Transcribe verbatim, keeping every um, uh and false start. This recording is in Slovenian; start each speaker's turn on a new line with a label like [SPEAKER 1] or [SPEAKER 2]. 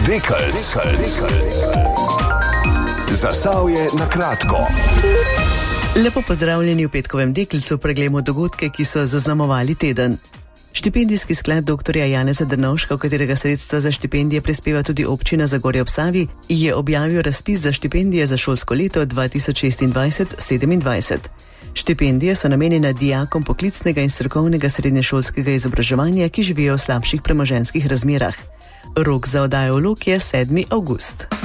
[SPEAKER 1] Dekels. Zasavje na kratko.
[SPEAKER 2] Lepo pozdravljeni v petkovem Dekelcu, preglejmo dogodke, ki so zaznamovali teden. Štipendijski sklad doktorja Janeza Drnovška, v katerega sredstva za štipendije prispeva tudi občina Zagorje ob Savi, je objavil razpis za štipendije za šolsko leto dva tisoč šestindvajset sedemindvajset. Štipendije so namenjene dijakom poklicnega in strokovnega srednješolskega izobraževanja, ki živijo v slabših premoženjskih razmerah. Rok za oddajo vlog je sedmi avgust.